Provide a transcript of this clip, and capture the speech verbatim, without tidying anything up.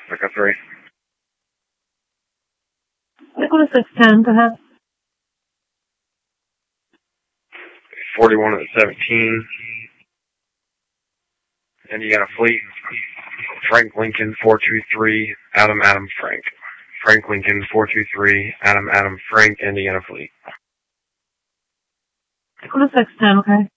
Echo three. Nicholas six ten, go ahead. forty-one at seventeen. Indiana Fleet. Frank Lincoln four two three, Adam Adam Frank. Frank Lincoln four two three, Adam Adam Frank, Indiana Fleet. Nicholas six ten, okay.